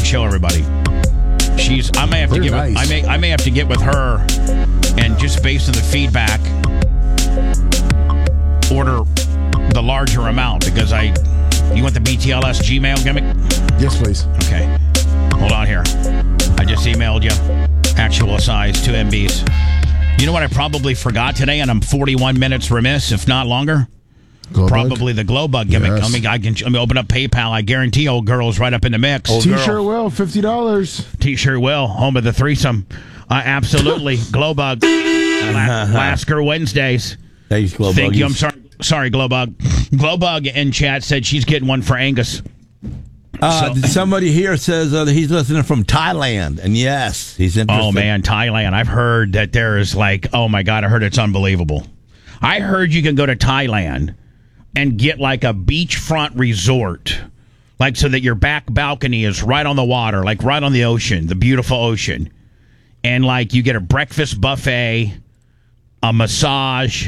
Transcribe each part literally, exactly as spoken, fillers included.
show, everybody. She's. I may have Very to get. nice. With, I may. I may have to get with her, and just based on the feedback, order the larger amount because I. You want the B T L S Gmail gimmick? Yes, please. Okay. Hold on here. I just emailed you. Actual size, two M Bs. You know what I probably forgot today, and I'm forty-one minutes remiss, if not longer. Glow Probably bug? the glow bug gimmick. Yes. Let me. I can. Let me open up PayPal. I guarantee old girl's right up in the mix. Old T-shirt girl. will fifty dollars. T-shirt will. Home of the threesome. Uh, absolutely. Glow bug. La- Lasker Wednesdays. Thanks, Glow Thank you. Buggies. I'm sorry. Sorry, Glowbug. Glowbug in chat said she's getting one for Angus. Uh, So- somebody here says uh, that he's listening from Thailand, and yes, he's interested. Oh, man, Thailand. I've heard that there is like, oh, my God, I heard it's unbelievable. I heard you can go to Thailand and get like a beachfront resort, like so that your back balcony is right on the water, like right on the ocean, the beautiful ocean. And like you get a breakfast buffet, a massage,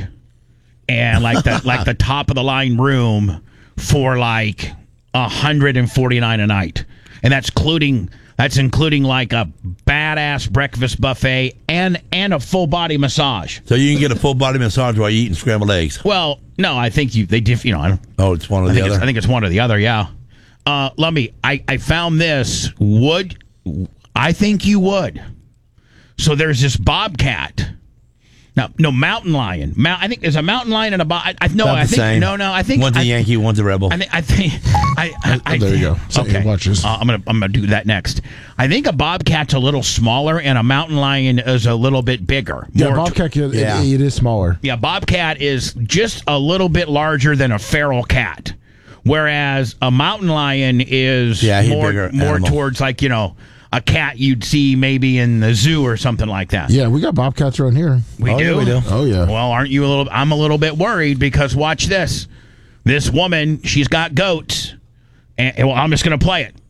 and like the like the top of the line room for like one hundred forty-nine a night. And that's including that's including like a badass breakfast buffet and and a full body massage. So you can get a full body massage while you're eating scrambled eggs. Well, no, I think you they diff, you know, I don't Oh, it's one or I the think, other. it's, I think it's one or the other, yeah. Uh, let me, I, I found this. Would, I think you would. So there's this bobcat. No, no, mountain lion. Mount, I think there's a mountain lion and a bob. I, I no, About I the think same. no, no. I think one's a I, Yankee, one's a Rebel. I think I think I, I, I Oh, there you go. So, Okay, watch this. Uh, I'm gonna I'm gonna do that next. I think a bobcat's a little smaller and a mountain lion is a little bit bigger. Yeah, More bobcat, it, yeah. it, it is smaller. Yeah, bobcat is just a little bit larger than a feral cat, whereas a mountain lion is Yeah, he's more bigger more animal. towards like you know a cat you'd see maybe in the zoo or something like that. Yeah, we got bobcats around here. we, Oh, do? yeah, we do. Oh, yeah. Well, aren't you a little? I'm a little bit worried because watch this. This woman, she's got goats, and well, I'm just gonna play it.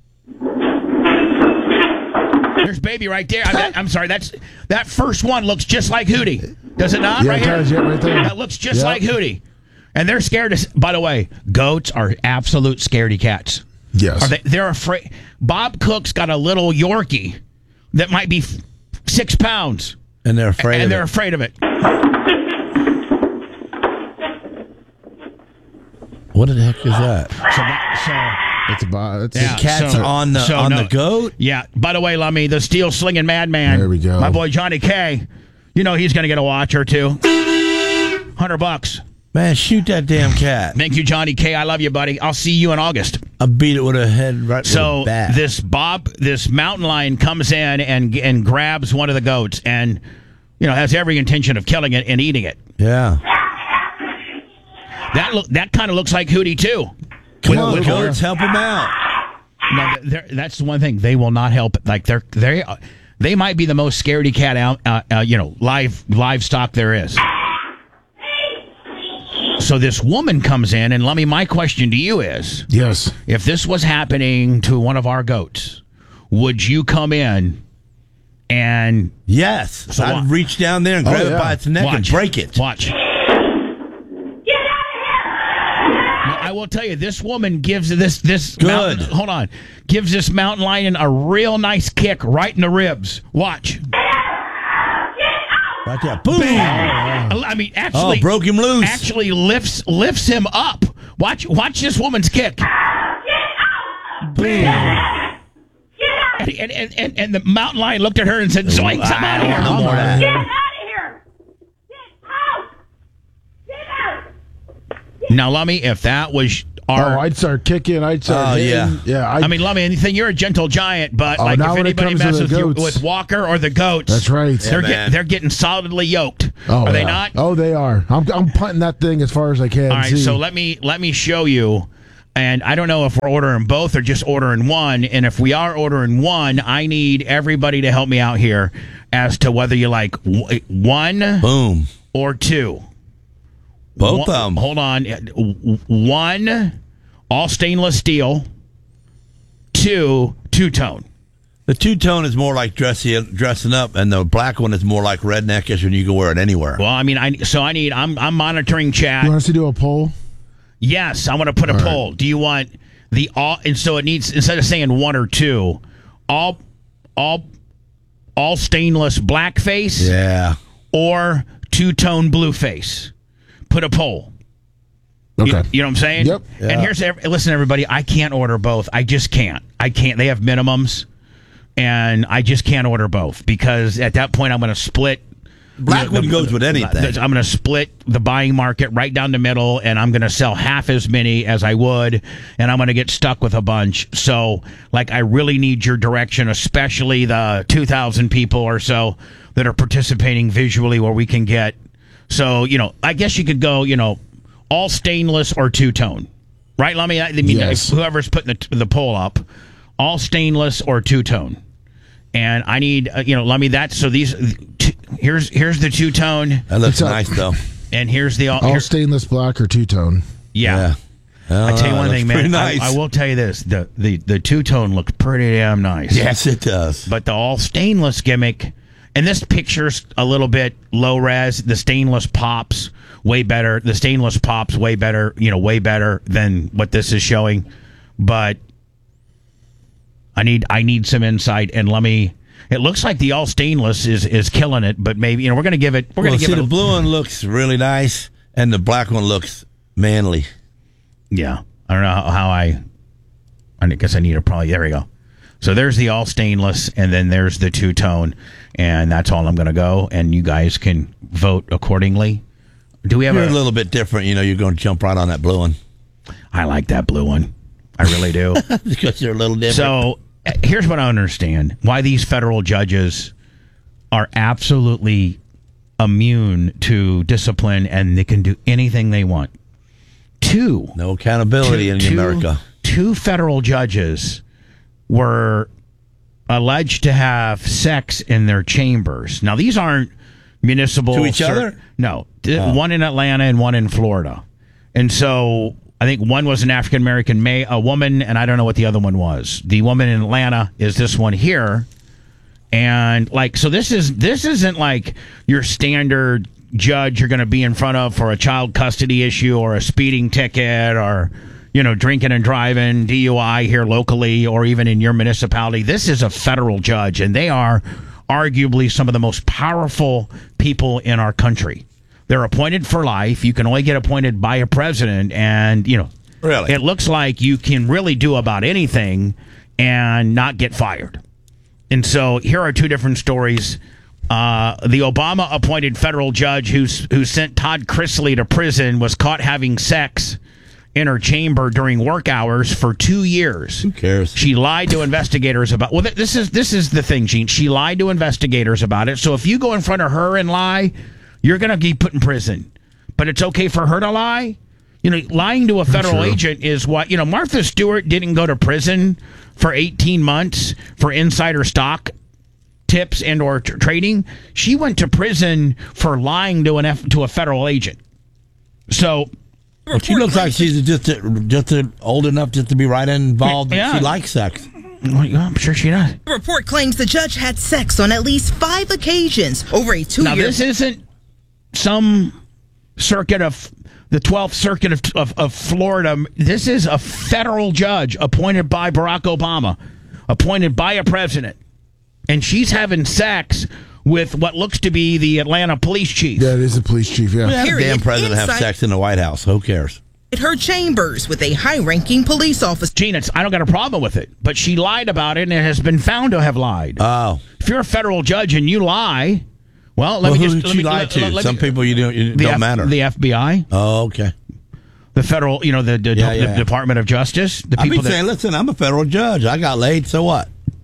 There's baby right there. I, I'm sorry. That's that first one looks just like Hootie. Does it not? Yeah, right it here. does, yeah, right there. That looks just Yeah. like Hootie. And they're scared of. By the way, goats are absolute scaredy cats. Yes. Are they? They're afraid. Bob Cook's got a little Yorkie that might be f- six pounds, and they're afraid and of they're it. afraid of it. What the heck is that? So, that, It's a bo- it's Yeah. Cat's so- on the so on no- the goat? so yeah. By the way, Lummy, the steel slinging madman. There we go. My boy Johnny K. You know he's going to get a watch or two. Hundred bucks. Man, shoot that damn cat. Thank you, Johnny K. I love you, buddy. I'll see you in August. I beat it with a head right So with a bat. this Bob, this mountain lion comes in and and grabs one of the goats, and you know has every intention of killing it and eating it. yeah. That look that kind of looks like Hootie too. Come Yeah, on, look goats, at help him out. No, they're- that's the one thing they will not help. Like they're they they might be the most scaredy cat out, uh, uh, you know, live livestock there is. So this woman comes in, and let me. My question to you is: yes. if this was happening to one of our goats, would you come in and Yes. So I'd what? reach down there and Oh, grab it yeah. by its neck and watch break it. Watch. I will tell you, this woman gives this this Good. mountain, hold on, gives this mountain lion a real nice kick right in the ribs. Watch. Right there. Boom. I mean, actually, Oh, broke him loose. Actually, lifts lifts him up. Watch, watch this woman's kick. Boom. And, and, and, and the mountain lion looked at her and said, "Zoinks, I'm out of here." No more of that. Get out of here! Get out! Get out! Now, Lummy, if that was Oh, our, I'd start kicking. I'd start Oh, hitting. yeah. Yeah. I mean, Lummy, anything, you're a gentle giant, but Oh, like now if when it anybody comes to messes the with, you, goats. with Walker or the goats, That's right. They're Yeah, get, man. they're getting solidly yoked. Oh, are they yeah. not? Oh, they are. I'm, I'm punting that thing as far as I can. All right, see. so let me let me show you. And I don't know if we're ordering both or just ordering one. And if we are ordering one, I need everybody to help me out here as to whether you like w- one Boom. or two. Both One- of them. Hold on. One, all stainless steel. Two, two-tone. The two-tone is more like dressy, dressing up, and the black one is more like redneckish, and you can wear it anywhere. Well, I mean, I so I need. I'm I'm monitoring chat. You want us to do a poll? Yes, I want to put a All right. poll. Do you want the all, and so it needs, instead of saying one or two, all, all, all stainless black face, Yeah. or two tone blue face. Put a poll. Okay. You, you know what I'm saying? Yep. Yeah. And here's every, listen, everybody. I can't order both. I just can't. I can't. They have minimums, and I just can't order both because at that point I'm going to split. Black the- one the- goes with anything. I'm going to split the buying market right down the middle, and I'm going to sell half as many as I would, and I'm going to get stuck with a bunch. So, like, I really need your direction, especially the two thousand people or so that are participating visually, where we can get. So, you know, I guess you could go, you know, all stainless or two tone, right? Let me. I mean, Yes. whoever's putting the the poll up, all stainless or two tone. And I need, uh, you know, let me that. So these, t- here's here's the two tone, That looks It's a- nice, though. and here's the all. All here- stainless black or two tone. yeah. I tell you Oh, one that thing, looks pretty man. I- nice. I, will tell you this: the the the two tone looked pretty damn nice. Yes, it does. But the all stainless gimmick, and this picture's a little bit low res. The stainless pops way better. The stainless pops way better. You know, way better than what this is showing. But I need I need some insight, and let me. It looks like the all stainless is is killing it, but maybe you know we're going to give it. We're well, going to see, give it. the blue one looks really nice, and the black one looks manly. Yeah, I don't know how, how I. I guess I need to probably. There we go. So there's the all stainless, and then there's the two tone, and that's all I'm going to go. And you guys can vote accordingly. Do we have You're a? a little bit different. You know, you're going to jump right on that blue one I like that blue one. I really do. because you're a little different. So uh, here's what I understand: why these federal judges are absolutely immune to discipline, and they can do anything they want. Two. no accountability in two, America. Two federal judges were alleged to have sex in their chambers. Now, these aren't municipal. To each other? No. Th- Oh. One in Atlanta and one in Florida. And so I think one was an African American ma- a woman, and I don't know what the other one was. The woman in Atlanta is this one here. And like, so this is this isn't like your standard judge you're going to be in front of for a child custody issue or a speeding ticket or, you know, drinking and driving, D U I here locally or even in your municipality. This is a federal judge, and they are arguably some of the most powerful people in our country. They're appointed for life. You can only get appointed by a president, and, you know, Really? it looks like you can really do about anything and not get fired. And so here are two different stories. Uh, the Obama-appointed federal judge who's, who sent Todd Chrisley to prison was caught having sex in her chamber during work hours for two years. Who cares? She lied to investigators about. Well, th- this is this is the thing, Gene. She lied to investigators about it. So if you go in front of her and lie, you're going to be put in prison. But it's okay for her to lie. You know, lying to a federal True. agent is what, you know, Martha Stewart didn't go to prison for eighteen months for insider stock tips and or t- trading. She went to prison for lying to an F- to a federal agent. So Well, she looks like she's just a, just a old enough just to be right involved. Yeah. She likes sex. well, yeah, I'm sure she does. The report claims the judge had sex on at least five occasions over a two-year. Now this isn't some circuit of the twelfth Circuit of, of, of Florida. This is a federal judge appointed by Barack Obama, appointed by a president. And she's having sex with what looks to be the Atlanta police chief. Yeah, it is the police chief. Yeah. Yeah, the Period. damn president have Inside- sex in the White House. Who cares? her chambers with a high-ranking police officer. Gene, it's, I don't got a problem with it, but she lied about it and it has been found to have lied. Oh. If you're a federal judge and you lie, well, let Well, me who just did let she me, lie let- to? let- let Some me- people you don't, you the don't F- matter. The F B I, oh, okay. the federal, you know, the, the, Yeah, the yeah. Department of Justice, the I've people been that saying, listen, I'm a federal judge. I got laid, so what?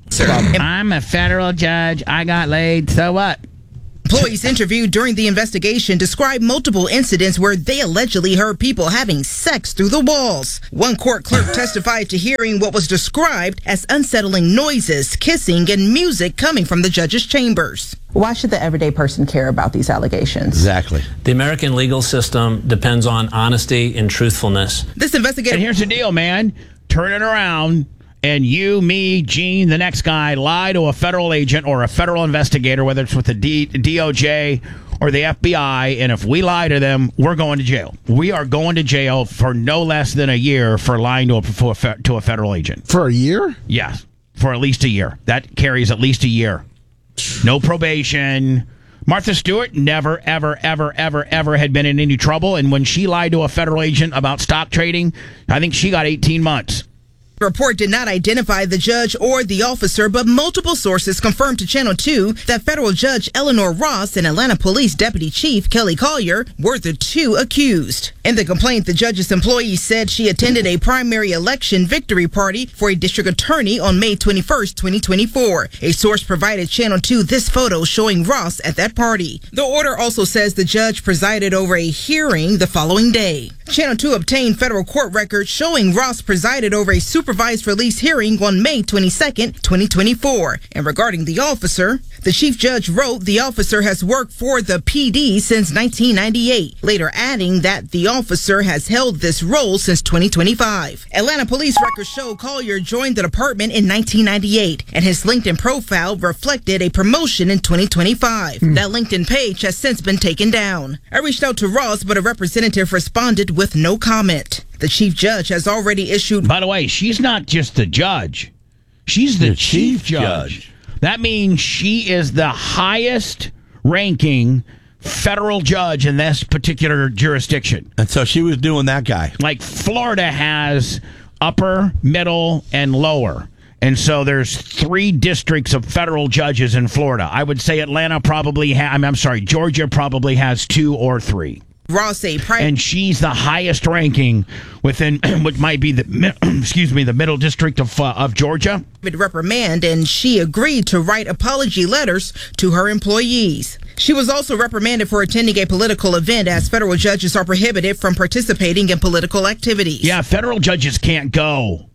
I'm a federal judge. I got laid. So what? Employees interviewed during the investigation described multiple incidents where they allegedly heard people having sex through the walls. One court clerk testified to hearing what was described as unsettling noises, kissing, and music coming from the judge's chambers. Why should the everyday person care about these allegations? Exactly. The American legal system depends on honesty and truthfulness. This And investigator here's the deal, man. Turn it around. And you, me, Gene, the next guy, lie to a federal agent or a federal investigator, whether it's with the D- DOJ or the F B I, and if we lie to them, we're going to jail. We are going to jail for no less than a year for lying to a, for a fe- to a federal agent. For a year? Yes, for at least a year. That carries at least a year. No probation. Martha Stewart never, ever, ever, ever, ever had been in any trouble, and when she lied to a federal agent about stock trading, I think she got eighteen months. The report did not identify the judge or the officer, but multiple sources confirmed to Channel two that federal judge Eleanor Ross and Atlanta Police Deputy Chief Kelly Collier were the two accused. In the complaint, the judge's employee said she attended a primary election victory party for a district attorney on May twenty-first, twenty twenty-four. A source provided Channel two this photo showing Ross at that party. The order also says the judge presided over a hearing the following day. Channel two obtained federal court records showing Ross presided over a supervised release hearing on May twenty-second, twenty twenty-four. And regarding the officer, the chief judge wrote the officer has worked for the P D since nineteen ninety-eight, later adding that the officer has held this role since twenty twenty-five. Atlanta police records show Collier joined the department in nineteen ninety-eight, and his LinkedIn profile reflected a promotion in twenty twenty-five. Mm. That LinkedIn page has since been taken down. I reached out to Ross, but a representative responded with no comment. The chief judge has already issued... By the way, she's not just the judge. She's the, the chief, chief judge. judge. That means she is the highest ranking federal judge in this particular jurisdiction. And so she was doing that guy. Like Florida has upper, middle, and lower. And so there's three districts of federal judges in Florida. I would say Atlanta probably has, I'm, I'm sorry, Georgia probably has two or three. Ross a pri- and she's the highest ranking within what might be the excuse me the middle district of uh, of Georgia. Reprimand, and she agreed to write apology letters to her employees. She was also reprimanded for attending a political event, as federal judges are prohibited from participating in political activities. Yeah, federal judges can't go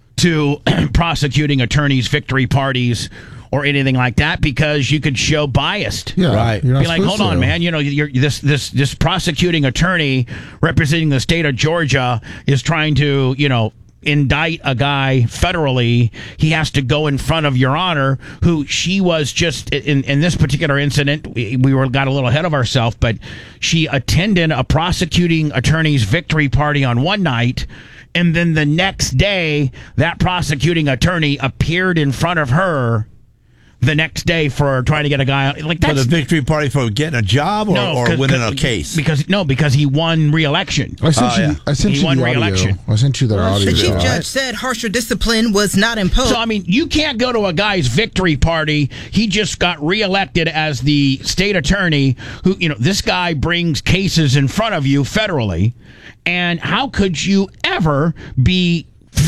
to prosecuting attorneys' victory parties or anything like that, because you could show biased. Yeah, right. Be like, hold on, to. man. You know, you're, this this this prosecuting attorney representing the state of Georgia is trying to, you know, indict a guy federally. He has to go in front of Your Honor, who she was just in in this particular incident. We, we were got a little ahead of ourselves, but she attended a prosecuting attorney's victory party on one night. And then the next day, that prosecuting attorney appeared in front of her the next day for trying to get a guy like that. For the victory party for getting a job or, no, or winning a case? Because no, because he won re-election. I sent oh, you. yeah. I sent he you won the re-election. audio. I sent you their audio. The chief right. judge said harsher discipline was not imposed. So I mean, you can't go to a guy's victory party. He just got re-elected as the state attorney. Who you know, this guy brings cases in front of you federally, and how could you ever be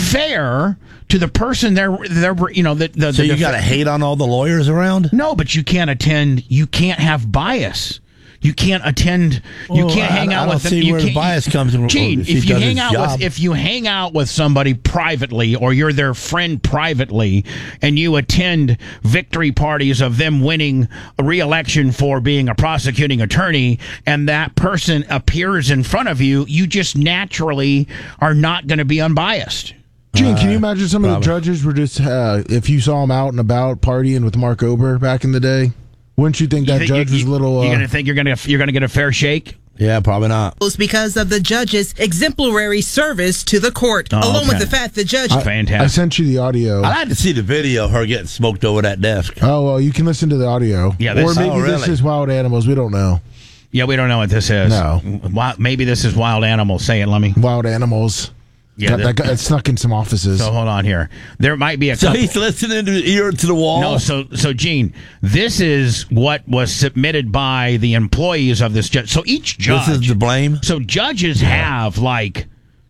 fair to the person there? There, you know, the, the so the, you got to hate on all the lawyers around? No, but you can't attend. You can't have bias. You can't attend. You well, can't I, hang out I don't with them. see You where the bias comes in. Gene, if, if you hang his out job. with if you hang out with somebody privately, or you're their friend privately, and you attend victory parties of them winning a re-election for being a prosecuting attorney, and that person appears in front of you, you just naturally are not going to be unbiased. Gene, can you imagine some Probably. of the judges were just, uh, if you saw them out and about partying with Mark Ober back in the day, wouldn't you think that You think judge you, was a little... Uh, you're going to think you're going to you're going to get a fair shake? Yeah, probably not. Was because of the judge's exemplary service to the court, Oh, along okay. with the fact the judge... I, Fantastic. I sent you the audio. I'd like to see the video of her getting smoked over that desk. Oh, well, you can listen to the audio. Yeah, this- or maybe oh, this really? is Wild Animals. We don't know. Yeah, we don't know what this is. No. Wi- Maybe this is Wild Animals. Say it, let me. Wild Animals. Yeah, Got, the- that got it snuck in some offices. So hold on here. There might be a So couple. he's listening to ear to the wall? No, so so Gene, this is what was submitted by the employees of this judge. So each judge, This is the blame? So judges have like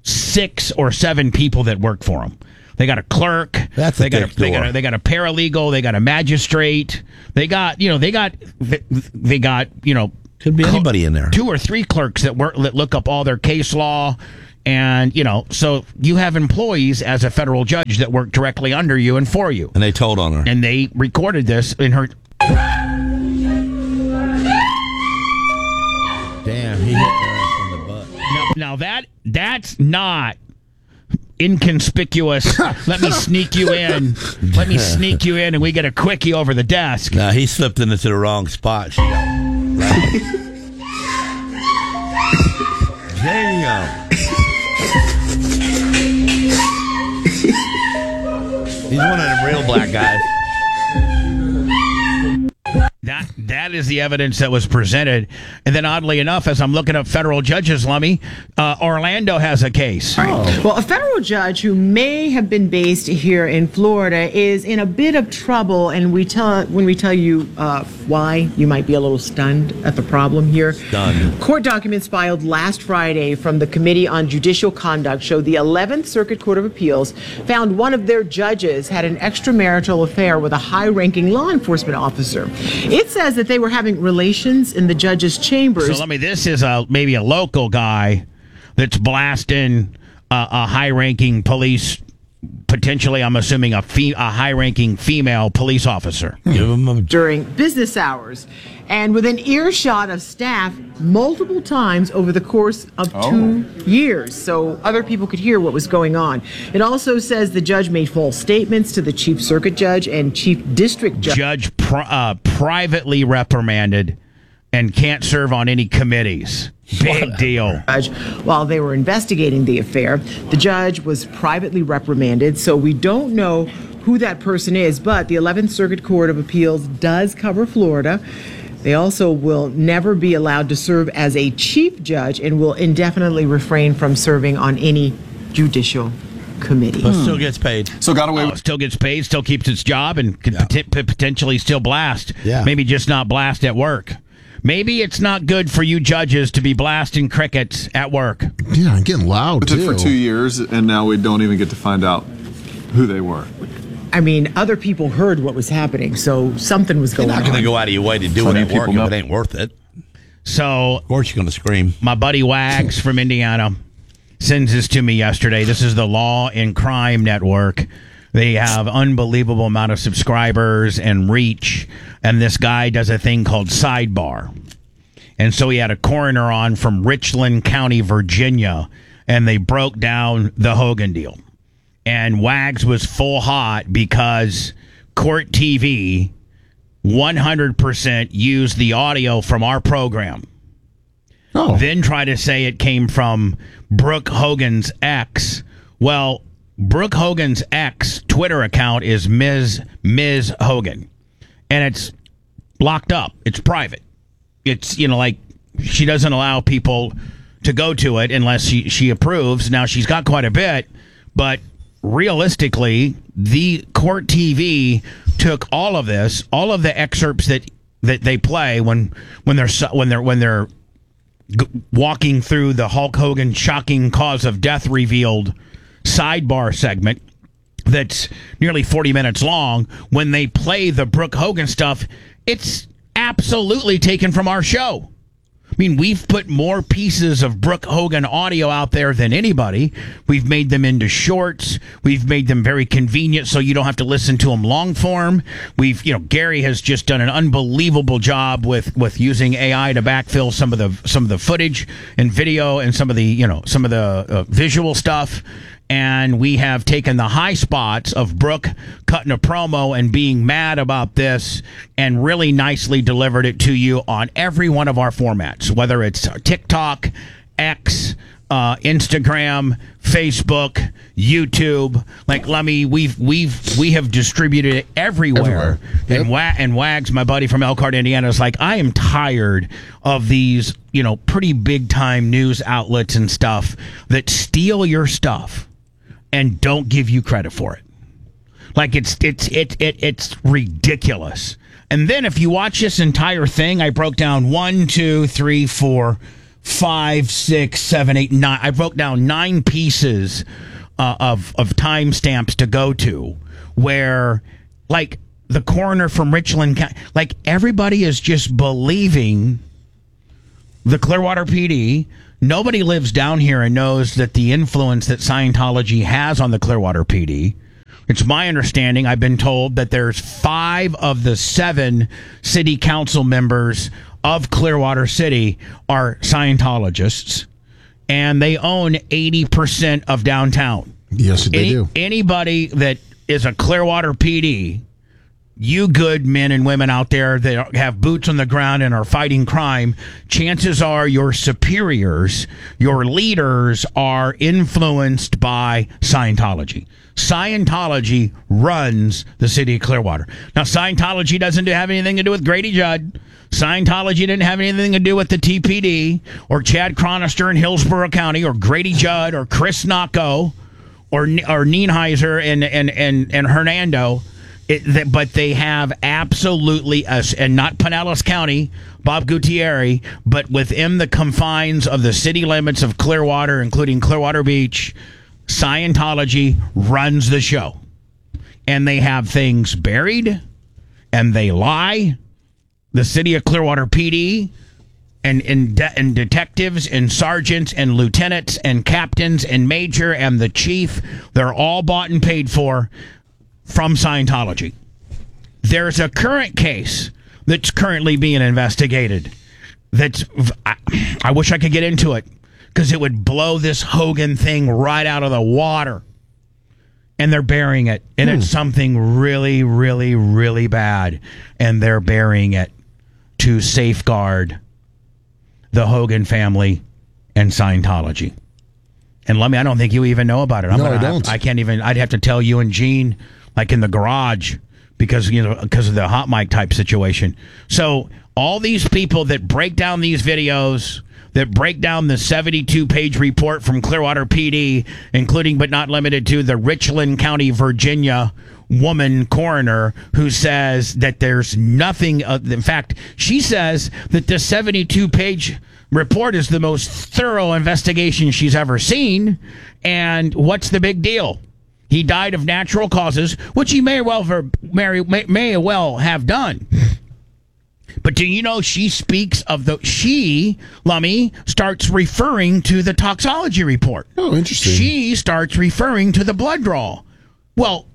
six or seven people that work for them. They got a clerk. That's a they got thick a, they got door. a, they got a paralegal. They got a magistrate. They got you know they got they got you know Could be cl- anybody in there. Two or three clerks that work that look up all their case law. And, you know, so you have employees as a federal judge that work directly under you and for you. And they told on her. And they recorded this in her. Damn, he hit her from the butt. Now, now that that's not inconspicuous. Let me sneak you in. Let me sneak you in, and we get a quickie over the desk. No, he slipped into the wrong spot. She got right loud. Damn. He's one of them real black guys. That that is the evidence that was presented, and then oddly enough, as I'm looking up federal judges, Lummy, uh, Orlando has a case. Oh. Well, a federal judge who may have been based here in Florida is in a bit of trouble, and we tell when we tell you uh, why, you might be a little stunned at the problem here. Stunned. Court documents filed last Friday from the Committee on Judicial Conduct show the eleventh Circuit Court of Appeals found one of their judges had an extramarital affair with a high-ranking law enforcement officer. It says that they were having relations in the judge's chambers. So let me. This is a maybe a local guy that's blasting uh, a high-ranking police, potentially, I'm assuming a fe- a high-ranking female police officer. Give him a during business hours and within earshot of staff multiple times over the course of Oh. two years, so other people could hear what was going on. It also says the judge made false statements to the chief circuit judge and chief district judge. Judge pri- uh, privately reprimanded and can't serve on any committees. Big deal. Judge, while they were investigating the affair, the judge was privately reprimanded, so we don't know who that person is, but the eleventh Circuit Court of Appeals does cover Florida. They also will never be allowed to serve as a chief judge and will indefinitely refrain from serving on any judicial committee. But still gets paid. So got away Oh, with still gets paid, still keeps its job, and could pot- pot- potentially still blast. Yeah. Maybe just not blast at work. Maybe it's not good for you judges to be blasting crickets at work. Yeah, and getting loud, it too. for two years, and now we don't even get to find out who they were. I mean, other people heard what was happening, so something was You're going not on. going to go out of your way to do it Plenty at of people work if know. it ain't worth it. So Of course you're going to scream. my buddy Wags from Indiana sends this to me yesterday. This is the Law and Crime Network. They have unbelievable amount of subscribers and reach, and this guy does a thing called Sidebar. And so he had a coroner on from Richland County, Virginia, and they broke down the Hogan deal. And Wags was full hot because Court T V one hundred percent used the audio from our program. Oh. Then try to say it came from Brooke Hogan's ex. Well, Brooke Hogan's ex Twitter account is Miz Miz Hogan, and it's locked up. It's private. It's, you know, like she doesn't allow people to go to it unless she, she approves. Now she's got quite a bit, but realistically, the Court T V took all of this, all of the excerpts that that they play when when they're when they're when they're g- walking through the Hulk Hogan shocking cause of death revealed sidebar segment that's nearly forty minutes long. When they play the Brooke Hogan stuff, it's absolutely taken from our show. I mean, we've put more pieces of Brooke Hogan audio out there than anybody. We've made them into shorts. We've made them very convenient so you don't have to listen to them long form. We've, you know, Gary has just done an unbelievable job with, with using A I to backfill some of the some of the footage and video and some of the, you know, some of the uh, visual stuff. And we have taken the high spots of Brooke cutting a promo and being mad about this and really nicely delivered it to you on every one of our formats, whether it's TikTok, X, uh, Instagram, Facebook, YouTube. Like, Lummy, we've we've we have distributed it everywhere. Everywhere. Yep. And Wa- and Wags, my buddy from Elkhart, Indiana, is like, I am tired of these, you know, pretty big time news outlets and stuff that steal your stuff and don't give you credit for it. Like, it's it's it, it it's ridiculous. And then if you watch this entire thing, I broke down one, two, three, four, five, six, seven, eight, nine. I broke down nine pieces uh, of of timestamps to go to where, like, the coroner from Richland County, like, everybody is just believing the Clearwater P D. Nobody lives down here and knows that the influence that Scientology has on the Clearwater P D. It's my understanding, I've been told, that there's five of the seven city council members of Clearwater City are Scientologists, and they own eighty percent of downtown. Yes, they Any, do. Anybody that is a Clearwater P D you good men and women out there that have boots on the ground and are fighting crime, chances are your superiors, your leaders are influenced by Scientology. Scientology runs the city of Clearwater. Now, Scientology doesn't have anything to do with Grady Judd. Scientology didn't have anything to do with the T P D or Chad Chronister in Hillsborough County or Grady Judd or Chris Nocco or or Nienheiser and and and, and Hernando. It, that, but they have absolutely, a, and not Pinellas County, Bob Gutierrez, but within the confines of the city limits of Clearwater, including Clearwater Beach, Scientology runs the show. And they have things buried, and they lie. The city of Clearwater P D and, and, de- and detectives and sergeants and lieutenants and captains and major and the chief, they're all bought and paid for from Scientology. There's a current case that's currently being investigated. That's I, I wish I could get into it because it would blow this Hogan thing right out of the water. And they're burying it. And hmm. it's something really, really, really bad. And they're burying it to safeguard the Hogan family and Scientology. And let me, I don't think you even know about it. I'm no, gonna I don't. Have, I can't even, I'd have to tell you and Gene, like in the garage, because, you know, because of the hot mic type situation. So all these people that break down these videos, that break down the seventy-two page report from Clearwater P D, including but not limited to the Richland County, Virginia woman coroner who says that there's nothing. Uh, in fact, she says that the seventy-two page report is the most thorough investigation she's ever seen. And what's the big deal? He died of natural causes, which he may well ver, may, may well have done. But do you know she speaks of the... She, Lummy, starts referring to the toxology report. Oh, interesting. She starts referring to the blood draw. Well,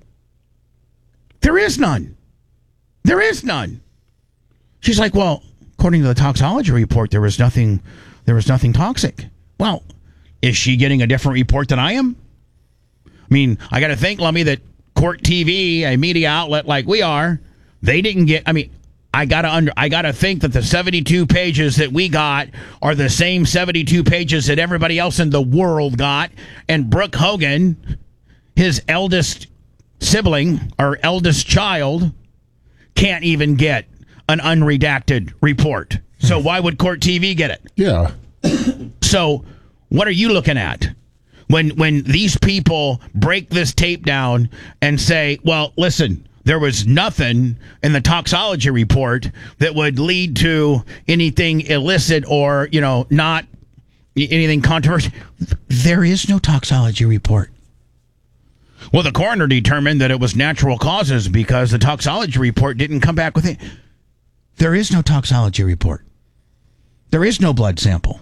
there is none. There is none. She's like, well, according to the toxology report, there was nothing, there was nothing toxic. Well, is she getting a different report than I am? I mean, I got to think, Lummy, that Court T V, a media outlet like we are, they didn't get... I mean... I gotta under. I gotta think that the seventy-two pages that we got are the same seventy-two pages that everybody else in the world got. And Brooke Hogan, his eldest sibling or eldest child, can't even get an unredacted report. So why would Court T V get it? Yeah. So what are you looking at when when these people break this tape down and say, "Well, listen." There was nothing in the toxology report that would lead to anything illicit or, you know, not anything controversial. There is no toxology report. Well, the coroner determined that it was natural causes because the toxology report didn't come back with it. There is no toxology report. There is no blood sample.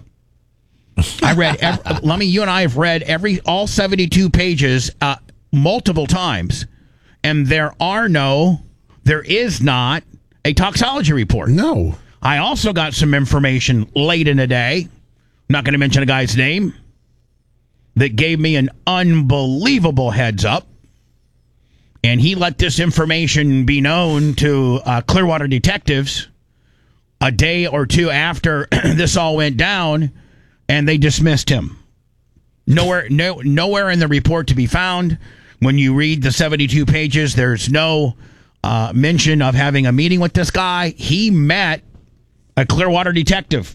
I read, every, Lummy, you and I have read every all seventy-two pages uh, multiple times. And there are no, there is not a toxology report. No. I also got some information late in the day, I'm not going to mention a guy's name, that gave me an unbelievable heads up. And he let this information be known to uh, Clearwater detectives a day or two after this all went down, and they dismissed him. Nowhere, no, nowhere in the report to be found. When you read the seventy-two pages, there's no uh, mention of having a meeting with this guy. He met a Clearwater detective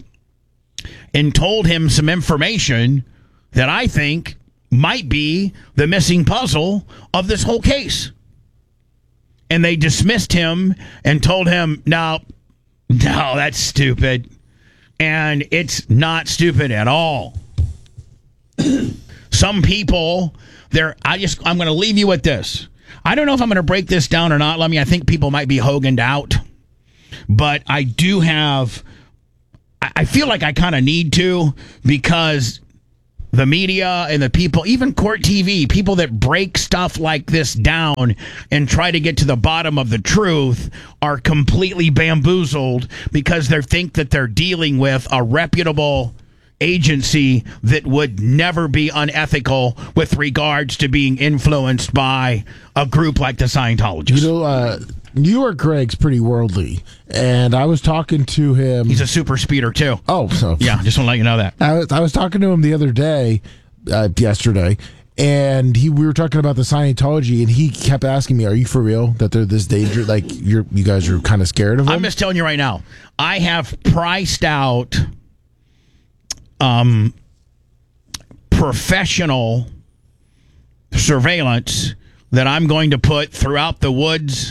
and told him some information that I think might be the missing puzzle of this whole case. And they dismissed him and told him, no, no, that's stupid. And it's not stupid at all. Some people... There, I just, I'm going to leave you with this. I don't know if I'm going to break this down or not, Lummy. I think people might be Hoganed out. But I do have, I feel like I kind of need to because the media and the people, even Court T V, people that break stuff like this down and try to get to the bottom of the truth are completely bamboozled because they think that they're dealing with a reputable agency that would never be unethical with regards to being influenced by a group like the Scientologists. You know, uh, York Greg's pretty worldly, and I was talking to him. He's a super speeder too. Oh, so yeah, just want to let you know that. I was, I was talking to him the other day, uh, yesterday, and he we were talking about the Scientology, and he kept asking me, "Are you for real that they're this dangerous? Like you're you guys are kind of scared of them?" I'm just telling you right now. I have priced out um, professional surveillance that I'm going to put throughout the woods,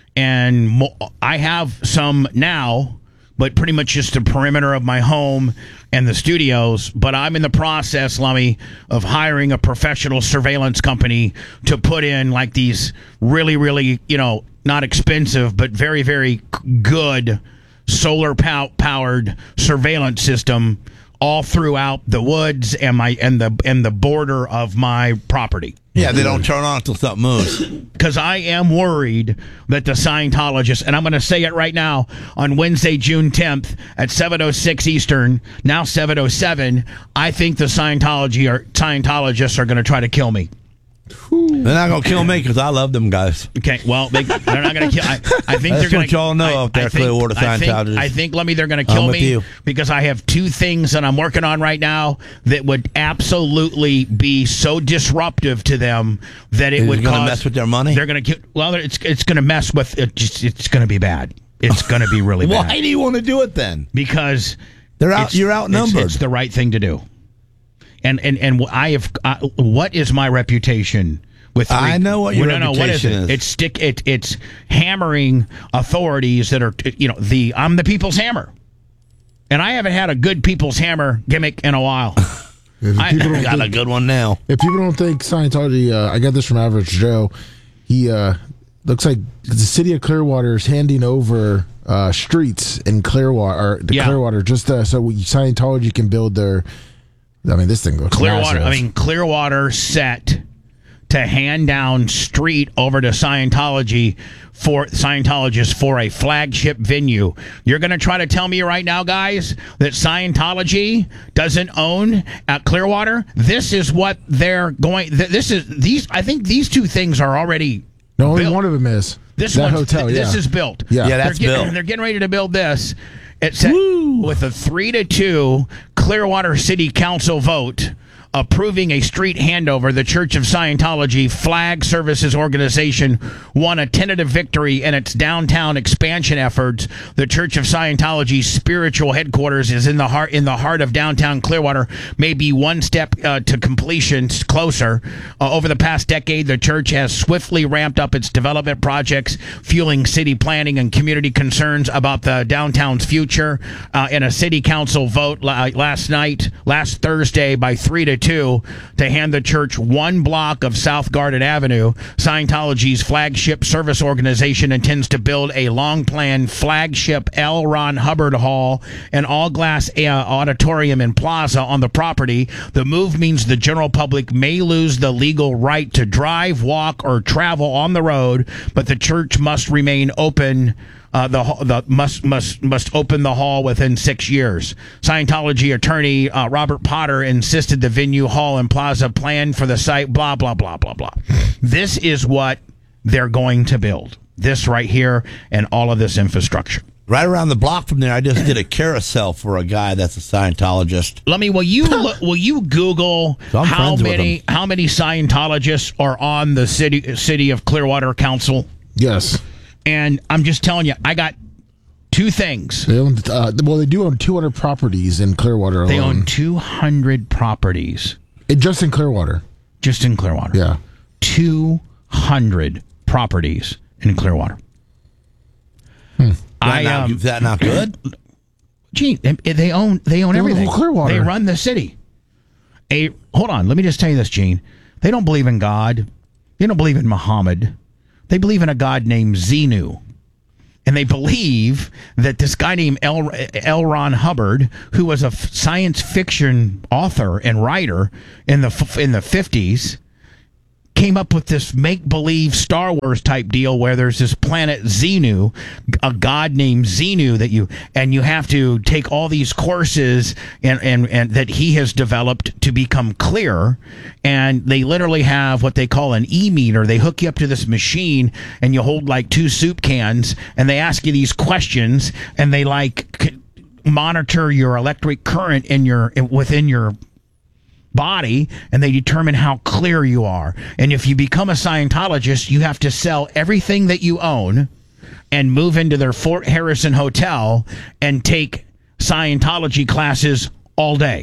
and mo- I have some now, but pretty much just the perimeter of my home and the studios. But I'm in the process, Lummy, of hiring a professional surveillance company to put in like these really, really, you know, not expensive, but very, very good solar pow- powered surveillance system all throughout the woods and my and the and the border of my property. Yeah, they don't turn on until something moves. Because I am worried that the Scientologists, and I'm going to say it right now, on Wednesday, June tenth at seven oh six Eastern, now seven oh seven, I think the Scientology or Scientologists are going to try to kill me. They're not going to kill me because I love them guys. Okay, well, they, they're not going to kill. I, I think That's they're going what y'all know up there, Clearwater I think, Scientologists. I think, let me, they're going to I'm kill with me you. because I have two things that I'm working on right now that would absolutely be so disruptive to them that it Is would it gonna cause. mess with their money? They're going to kill. Well, it's it's going to mess with it. Just, it's going to be bad. It's going to be really bad. Why do you want to do it then? Because They're out. it's- You're outnumbered. It's, it's the right thing to do. And and and I have. Uh, what is my reputation? With I know what your well, no, no, what is reputation it? is. It's stick. It, it's hammering authorities that are, you know, the I'm the people's hammer, and I haven't had a good people's hammer gimmick in a while. If I- people don't Got a think- good one now. If people don't think Scientology, uh, I got this from Average Joe. He uh, looks like the city of Clearwater is handing over uh, streets in Clearwater, or the Yeah. Clearwater, just uh, so Scientology can build their. I mean, this thing looks Clearwater. massive. I mean, Clearwater set to hand down street over to Scientology for Scientologists for a flagship venue. You're going to try to tell me right now, guys, that Scientology doesn't own at Clearwater? This is what they're going. Th- this is these. I think these two things are already. no, only built. one of them is This that one's- hotel. th- Yeah, This is built. Yeah. Yeah, that's they're getting, built. They're getting ready to build this. It's at, with a three to two Clearwater City Council vote approving a street handover. The Church of Scientology Flag Services Organization won a tentative victory in its downtown expansion efforts. The Church of Scientology's spiritual headquarters is in the heart in the heart of downtown Clearwater, maybe one step uh, to completion closer. Uh, over the past decade, the church has swiftly ramped up its development projects, fueling city planning and community concerns about the downtown's future. Uh, in a city council vote la- last night, last Thursday, by three to two, to hand the church one block of South Garden Avenue, Scientology's flagship service organization intends to build a long-planned flagship L. Ron Hubbard Hall, an all-glass uh, auditorium and plaza on the property. The move means the general public may lose the legal right to drive, walk, or travel on the road, but the church must remain open. Uh, the the must must must open the hall within six years. Scientology attorney uh, Robert Potter insisted the venue, hall, and plaza plan for the site. Blah blah blah blah blah. This is what they're going to build. This right here and all of this infrastructure. Right around the block from there, I just did a carousel for a guy that's a Scientologist. Let me. Will you look, will you Google So I'm how friends with many him. how many Scientologists are on the city city of Clearwater Council? yes. And I'm just telling you, I got two things. They own, uh, well, they do own two hundred properties in Clearwater alone. They own two hundred properties It, just in Clearwater. just in Clearwater. Yeah. two hundred properties in Clearwater. Is I that, not, um, is that not good? gee, they they own they own They own the everything. whole Clearwater. They run the city. A hold on, let me just tell you this, Gene. They don't believe in God. They don't believe in Muhammad. They believe in a God named Xenu. And they believe that this guy named L. L. Ron Hubbard, who was a f- science fiction author and writer in the f- in the fifties, came up with this make-believe Star Wars type deal where there's this planet Xenu, a god named Xenu that you and you have to take all these courses and, and, and that he has developed to become clear. And they literally have what they call an e-meter. They hook you up to this machine and you hold like two soup cans and they ask you these questions and they like c- monitor your electric current in your within your body, and they determine how clear you are. And if you become a Scientologist, you have to sell everything that you own and move into their Fort Harrison hotel and take Scientology classes all day.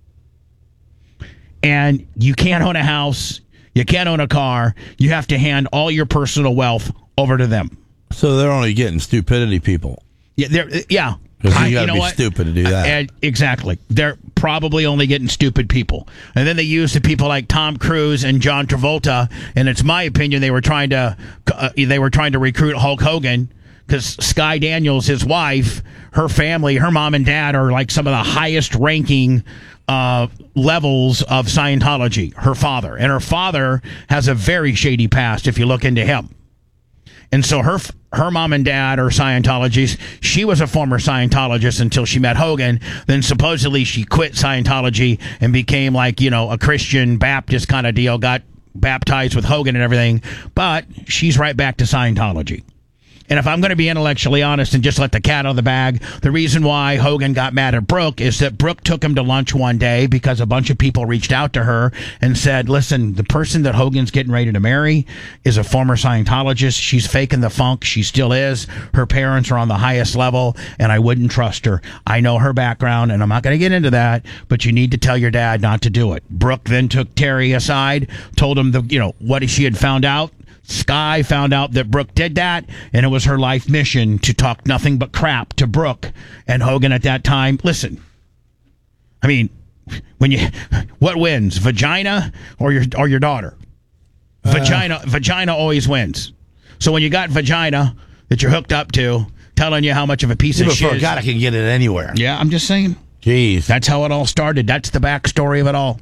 And you can't own a house, you can't own a car, you have to hand all your personal wealth over to them. So they're only getting stupidity people. Yeah, they're, yeah. Because you I- got to you know be what? stupid to do that. And exactly. They're probably only getting stupid people. And then they use the people like Tom Cruise and John Travolta. And it's my opinion they were trying to uh, they were trying to recruit Hulk Hogan because Sky Daniels, his wife, her family, her mom and dad are like some of the highest ranking uh, levels of Scientology. Her father. And her father has a very shady past if you look into him. And so her her mom and dad are Scientologists. She was a former Scientologist until she met Hogan. Then supposedly she quit Scientology and became like, you know, a Christian Baptist kind of deal, got baptized with Hogan and everything. But she's right back to Scientology. And if I'm going to be intellectually honest and just let the cat out of the bag, the reason why Hogan got mad at Brooke is that Brooke took him to lunch one day because a bunch of people reached out to her and said, listen, the person that Hogan's getting ready to marry is a former Scientologist. She's faking the funk. She still is. Her parents are on the highest level, and I wouldn't trust her. I know her background, and I'm not going to get into that, but you need to tell your dad not to do it. Brooke then took Terry aside, told him the, you know, what she had found out. Sky found out that Brooke did that, and it was her life mission to talk nothing but crap to Brooke. And Hogan at that time, listen, I mean, when you, what wins, vagina or your or your daughter? Uh, vagina, vagina always wins. So when you got vagina that you're hooked up to, telling you how much of a piece yeah, of but shit. for God, I can get it anywhere. Yeah, I'm just saying. Jeez, that's how it all started. That's the backstory of it all.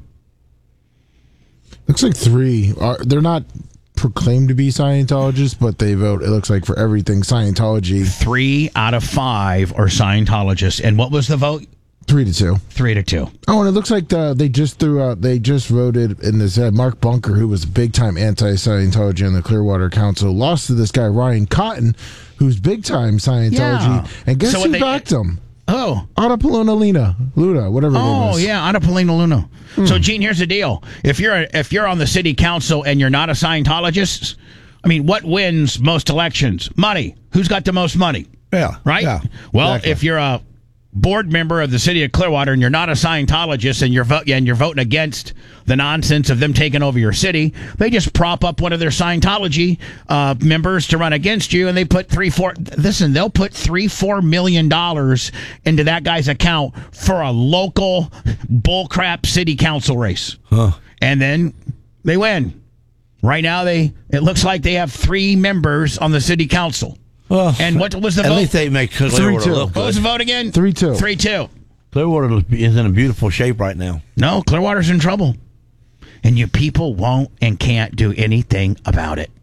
Looks like three are they're not proclaimed to be Scientologists, but they vote, it looks like, for everything Scientology. Three out of five are Scientologists. And what was the vote? Three to two. Three to two. Oh, and it looks like the, they just threw out, they just voted in this, uh, Mark Bunker, who was big time anti-Scientology in the Clearwater Council, lost to this guy, Ryan Cotton, who's big time Scientology. Yeah. And guess So who they- backed him? Oh. Annapolona Luna, Luna, whatever her name Oh is. yeah, Annapolona Luna. Hmm. So Gene, here's the deal: if you're a, if you're on the city council and you're not a Scientologist, I mean, what wins most elections? Money. Who's got the most money? Yeah. Right. Yeah, well, exactly. if you're a board member of the city of Clearwater and you're not a Scientologist and you're vote and you're voting against the nonsense of them taking over your city, they just prop up one of their Scientology uh, members to run against you, and they put three, four. Listen, they'll put three, four million dollars into that guy's account for a local bullcrap city council race, huh. and then they win. Right now, they it looks like they have three members on the city council. Well, and what was the at vote? least they make Clearwater Three, two. look What was the good. vote again? Three, two. Three two. Clearwater is in a beautiful shape right now. No, Clearwater's in trouble. And you people won't and can't do anything about it.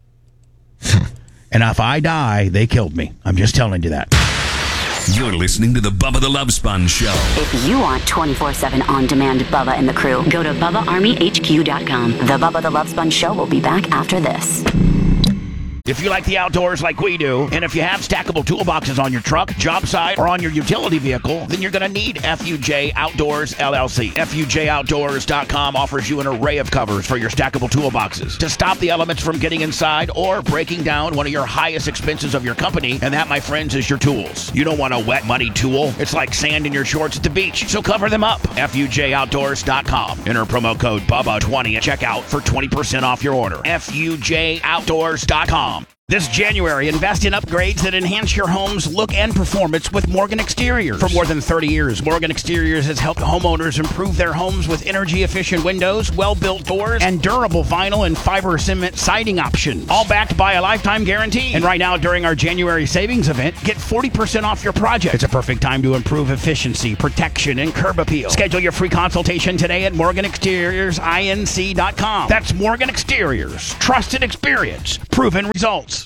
And if I die, they killed me. I'm just telling you that. You're listening to the Bubba the Love Sponge Show. If you want twenty-four seven on-demand Bubba and the crew, go to Bubba Army H Q dot com. The Bubba the Love Sponge Show will be back after this. If you like the outdoors like we do, and if you have stackable toolboxes on your truck, job site, or on your utility vehicle, then you're going to need F U J Outdoors, L L C. F U J outdoors dot com offers you an array of covers for your stackable toolboxes to stop the elements from getting inside or breaking down one of your highest expenses of your company, and that, my friends, is your tools. You don't want a wet, muddy tool. It's like sand in your shorts at the beach, so cover them up. F U J outdoors dot com. Enter promo code Bubba twenty at checkout for twenty percent off your order. F U J outdoors dot com. This January, invest in upgrades that enhance your home's look and performance with Morgan Exteriors. For more than thirty years, Morgan Exteriors has helped homeowners improve their homes with energy-efficient windows, well-built doors, and durable vinyl and fiber cement siding options. All backed by a lifetime guarantee. And right now, during our January savings event, get forty percent off your project. It's a perfect time to improve efficiency, protection, and curb appeal. Schedule your free consultation today at Morgan Exteriors Inc dot com. That's Morgan Exteriors. Trusted experience. Proven results.